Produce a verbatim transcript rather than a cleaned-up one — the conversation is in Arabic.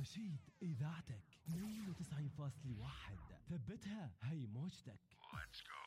رشيد إذاعتك اثنين وتسعين فاصلة واحد، ثبتها هي موجتك. Let's go.